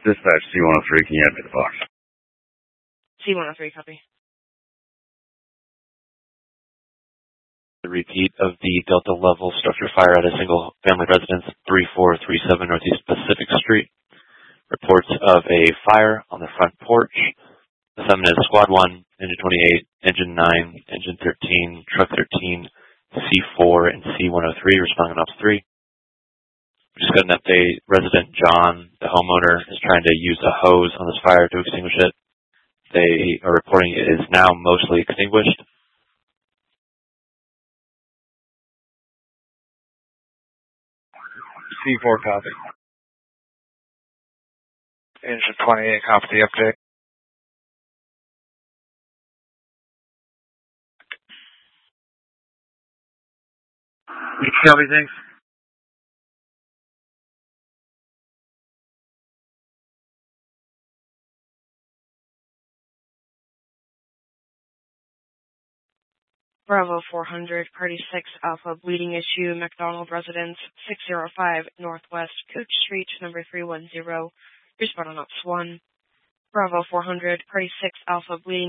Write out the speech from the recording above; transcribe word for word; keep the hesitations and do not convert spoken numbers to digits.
Dispatch C one oh three, can you add me the box? C one oh three, copy. The repeat of the Delta level structure fire at a single family residence, three four three seven Northeast Pacific Street. Reports of a fire on the front porch. Assignment is Squad one, Engine twenty-eight, Engine nine, Engine thirteen, Truck thirteen, C four, and C one oh three, responding on Ops three. We just got an update. Resident John, the homeowner, is trying to use a hose on this fire to extinguish it. They are reporting it is now mostly extinguished. C four, copy. Engine twenty-eight, copy the update. Copy, thanks. Bravo four hundred, Party six Alpha, bleeding issue, McDonald Residence, six oh five Northwest Coach Street, number three one zero. Respond on Ops one. Bravo four hundred, Party six Alpha, bleeding